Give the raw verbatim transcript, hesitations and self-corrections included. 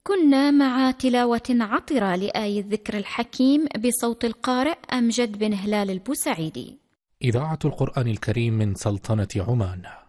كنا مع تلاوة عطرة لآي الذكر الحكيم بصوت القارئ أمجد بن هلال البوسعيدي. إذاعة القرآن الكريم من سلطنة عمان.